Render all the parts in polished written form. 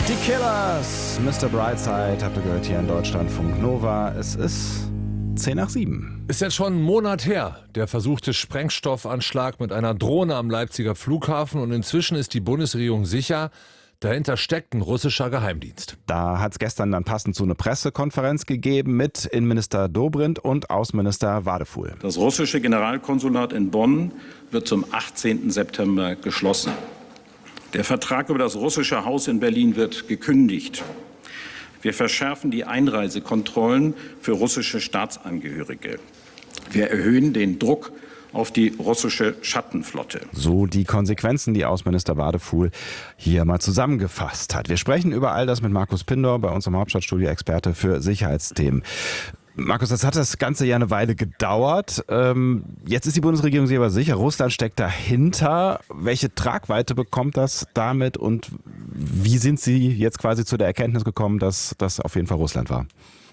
Die Killers, Mr. Brightside, habt ihr gehört hier in Deutschlandfunk Nova. Es ist 7:10. Ist jetzt schon einen Monat her, der versuchte Sprengstoffanschlag mit einer Drohne am Leipziger Flughafen, und inzwischen ist die Bundesregierung sicher, dahinter steckt ein russischer Geheimdienst. Da hat es gestern dann passend zu eine Pressekonferenz gegeben mit Innenminister Dobrindt und Außenminister Wadefuhl. Das russische Generalkonsulat in Bonn wird zum 18. September geschlossen. Der Vertrag über das russische Haus in Berlin wird gekündigt. Wir verschärfen die Einreisekontrollen für russische Staatsangehörige. Wir erhöhen den Druck auf die russische Schattenflotte. So die Konsequenzen, die Außenminister Wadefuhl hier mal zusammengefasst hat. Wir sprechen über all das mit Markus Pindor, bei uns im Hauptstadtstudio Experte für Sicherheitsthemen. Markus, das hat das Ganze ja eine Weile gedauert. Jetzt ist die Bundesregierung sich aber sicher, Russland steckt dahinter. Welche Tragweite bekommt das damit und wie sind Sie jetzt quasi zu der Erkenntnis gekommen, dass das auf jeden Fall Russland war?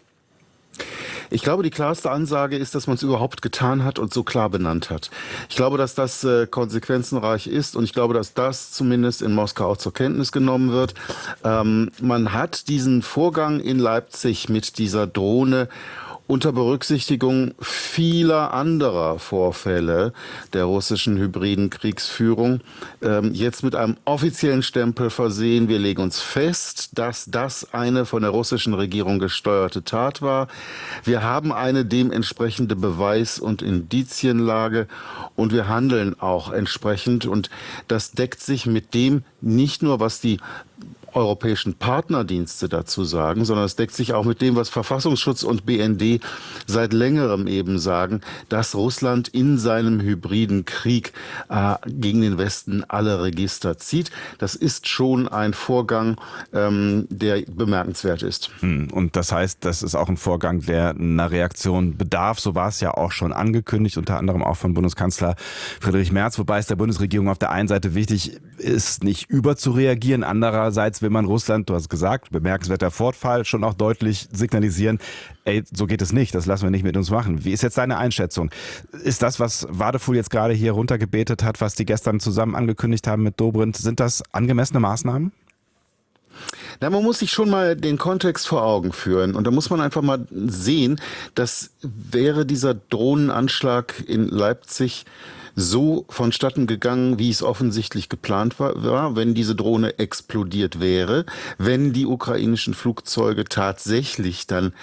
Ich glaube, die klarste Ansage ist, dass man es überhaupt getan hat und so klar benannt hat. Ich glaube, dass das konsequenzenreich ist und ich glaube, dass das zumindest in Moskau auch zur Kenntnis genommen wird. Man hat diesen Vorgang in Leipzig mit dieser Drohne unter Berücksichtigung vieler anderer Vorfälle der russischen hybriden Kriegsführung jetzt mit einem offiziellen Stempel versehen. Wir legen uns fest, dass das eine von der russischen Regierung gesteuerte Tat war. Wir haben eine dementsprechende Beweis- und Indizienlage und wir handeln auch entsprechend. Und das deckt sich mit dem nicht nur, was die europäischen Partnerdienste dazu sagen, sondern es deckt sich auch mit dem, was Verfassungsschutz und BND seit längerem eben sagen, dass Russland in seinem hybriden Krieg gegen den Westen alle Register zieht. Das ist schon ein Vorgang, der bemerkenswert ist. Und das heißt, das ist auch ein Vorgang, der einer Reaktion bedarf. So war es ja auch schon angekündigt, unter anderem auch von Bundeskanzler Friedrich Merz, wobei es der Bundesregierung auf der einen Seite wichtig ist, nicht überzureagieren. Andererseits will man Russland, du hast gesagt, bemerkenswerter Fortfall, schon auch deutlich signalisieren, ey, so geht es nicht, das lassen wir nicht mit uns machen. Wie ist jetzt deine Einschätzung? Ist das, was Wadefuhl jetzt gerade hier runtergebetet hat, was die gestern zusammen angekündigt haben mit Dobrindt, sind das angemessene Maßnahmen? Na, man muss sich schon mal den Kontext vor Augen führen und da muss man einfach mal sehen, dass wäre dieser Drohnenanschlag in Leipzig so vonstatten gegangen, wie es offensichtlich geplant war, wenn diese Drohne explodiert wäre, wenn die ukrainischen Flugzeuge tatsächlich dann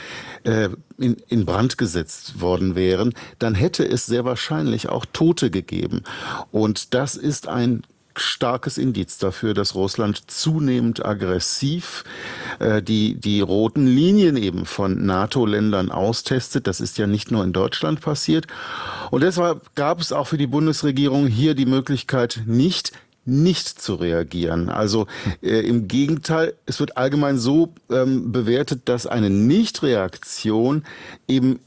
in Brand gesetzt worden wären, dann hätte es sehr wahrscheinlich auch Tote gegeben. Und das ist ein starkes Indiz dafür, dass Russland zunehmend aggressiv die roten Linien eben von NATO-Ländern austestet. Das ist ja nicht nur in Deutschland passiert. Und deshalb gab es auch für die Bundesregierung hier die Möglichkeit, nicht zu reagieren. Also im Gegenteil, es wird allgemein so bewertet, dass eine Nichtreaktion eben